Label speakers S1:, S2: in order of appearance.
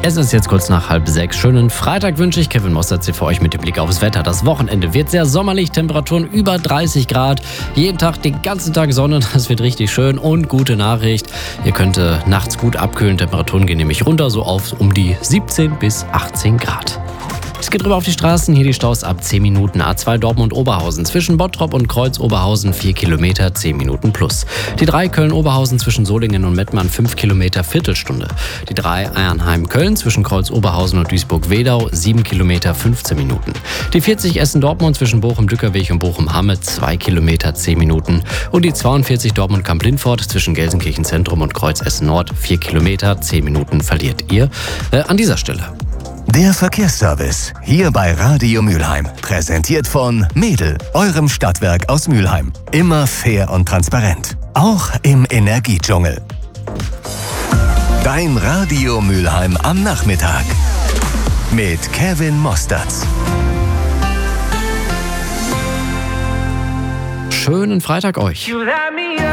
S1: Es ist jetzt kurz nach 5:30. Schönen Freitag wünsche ich. Kevin Mostert hier für euch mit dem Blick aufs Wetter. Das Wochenende wird sehr sommerlich, Temperaturen über 30 Grad. Jeden Tag, den ganzen Tag Sonne, das wird richtig schön. Und gute Nachricht, ihr könnt nachts gut abkühlen. Temperaturen gehen nämlich runter, so auf um die 17 bis 18 Grad. Es geht rüber auf die Straßen, hier die Staus ab 10 Minuten. A2 Dortmund-Oberhausen zwischen Bottrop und Kreuz-Oberhausen 4 Kilometer, 10 Minuten plus. Die 3 Köln-Oberhausen zwischen Solingen und Mettmann 5 Kilometer, Viertelstunde. Die 3 Eiernheim-Köln zwischen Kreuz-Oberhausen und Duisburg-Wedau 7 Kilometer, 15 Minuten. Die 40 Essen-Dortmund zwischen Bochum-Dückerweg und Bochum-Hamme 2 Kilometer, 10 Minuten. Und die 42 Dortmund-Kamp-Lindfort zwischen Gelsenkirchen-Zentrum und Kreuz-Essen-Nord 4 Kilometer, 10 Minuten verliert ihr an dieser Stelle.
S2: Der Verkehrsservice hier bei Radio Mülheim. Präsentiert von Mädel, eurem Stadtwerk aus Mülheim. Immer fair und transparent. Auch im Energiedschungel. Dein Radio Mülheim am Nachmittag. Mit Kevin Mostert.
S1: Schönen Freitag euch.